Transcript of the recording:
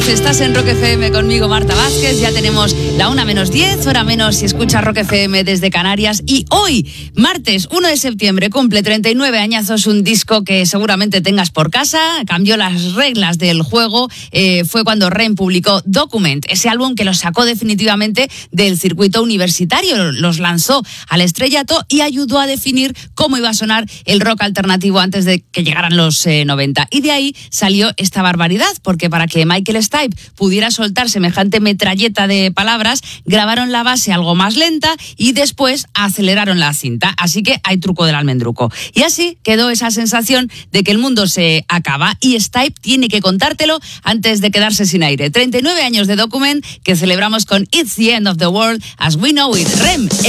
estás en Rock FM conmigo, Marta Vázquez. Ya tenemos la 1:10, hora menos si escuchas Rock FM desde Canarias. Y hoy, martes 1 de septiembre, cumple 39 añazos un disco que seguramente tengas por casa. Cambió las reglas del juego. Fue cuando REM publicó Document, ese álbum que los sacó definitivamente del circuito universitario. Los lanzó al estrellato y ayudó a definir cómo iba a sonar el rock alternativo antes de que llegaran los 90. Y de ahí salió esta barbaridad, porque para que Michael Stipe pudiera soltar semejante metralleta de palabras, grabaron la base algo más lenta y después aceleraron la cinta. Así que hay truco del almendruco. Y así quedó esa sensación de que el mundo se acaba y Stipe tiene que contártelo antes de quedarse sin aire. 39 años de Document que celebramos con It's the End of the World as We Know It. REM